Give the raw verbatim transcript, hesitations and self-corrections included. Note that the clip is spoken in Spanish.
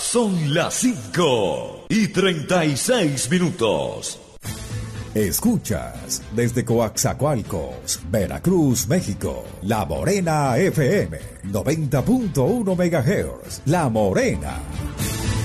Son las cinco y treinta y seis minutos. Escuchas desde Coaxacualcos, Veracruz, México, La Morena F M, noventa punto uno megahertz. La Morena.